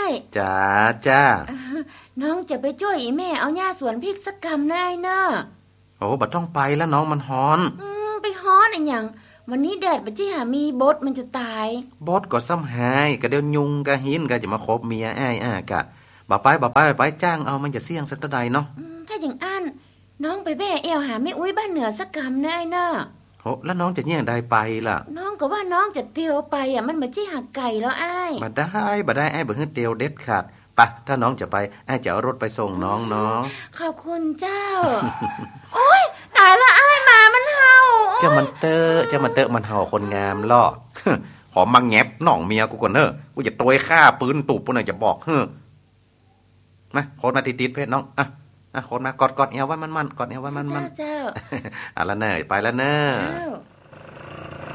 จ้าจ้าน้องจะไปช่วยอีแม่เอาหญ้าสวนพริกสักกำได้เนอะโอ้บัดต้องไปแล้วน้องมันฮ้อนไปฮ้อนอะไรอย่างวันนี้แดดบัดจี้หามีบดมันจะตายบดก็ซ้ำหายก็เดี๋ยวยุงก็หินก็จะมาคบเมียอ้ายกะบ่ไปจ้างเอามันจะเสี่ยงสักเท่าใดเนาะถ้าอย่างอั้นน้องไปแบ่เอวหาแม่อุ้ยบ้านเหนือสักกำเนอะไอ้เนอะโหแล้วน้องจะแย่งได้ไปล่ะน้องก็ว่าน้องจะเตียวไปมันบัดจี้หาไก่แล้วอ้ายบ่ได้อ้ายบ่ให้เตียวเด็ดขาดไปถ้าน้องจะไปอ้ายจะเอารถไปส่งน้องเนาะขอบคุณเจ้า โอ๊ยตายละอ้ายหมามันเห่าจะมันเตอะมันเห่าคนงามล่อ ขอมาแงบน้องเมียกูก่อนเด้อกูจะโตยฆ่าปืนตูบปุ่นน่ะจะบอกมาโคตรมาติดๆเพชรน้องโคตรมากอดเอวไว้มันกอดเอวไว้มันเจ้าละเนยไปแล้วเนย